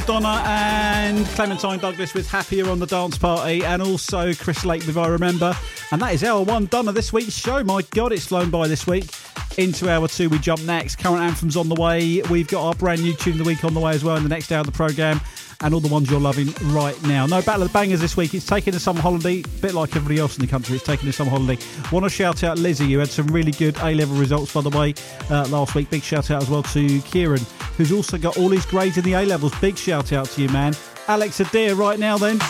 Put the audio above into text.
Donna and Clementine Douglas with Happier on the Dance Party, and also Chris Lake with I Remember. And that is hour one done of this week's show. My God, it's flown by this week. Into hour two, we jump next. Current anthems on the way. We've got our brand new tune of the week on the way as well in the next hour of the programme, and all the ones you're loving right now. No Battle of the Bangers this week. It's taking a summer holiday, a bit like everybody else in the country. It's taking a summer holiday. Want to shout out Lizzie, who had some really good A-level results, by the way, last week. Big shout out as well to Kieran, who's also got all his grades in the A-levels. Big shout out to you, man. Alex Adair right now then.